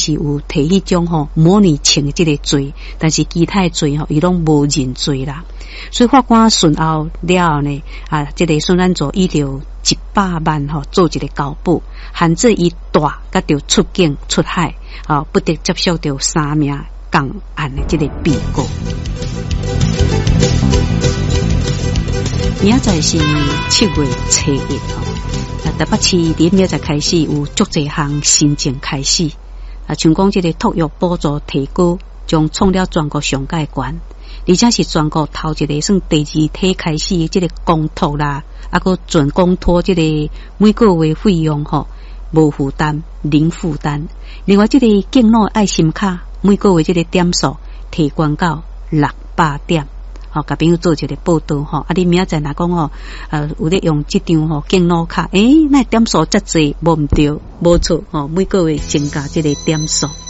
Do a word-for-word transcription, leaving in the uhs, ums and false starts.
是有提迄种吼模拟情的这个罪，但是其他的罪吼伊拢无认罪啦。所以法官顺后了后呢，啊，这个孙安祖伊就一百万吼做一个交补，限制伊带甲着出境出海，啊，不得接受着三名共案的这个被告。明仔载是七月初一吼。台北市伫明仔载开始有足侪项新政开始，啊，像讲这个托育补助提高，将创了全国上界悬，而且是全国头一个算第二梯开始这个公托啦，啊个准公托这个每个月费用吼无负担零负担。另外这个敬老爱心卡每个月这个点数提悬到六百点。好，甲朋友做一个报道吼，啊，你明仔载若讲吼，呃，有咧用这张吼敬老卡，诶，那点数遮济，无毋对，无错吼，每个月增加这个点数。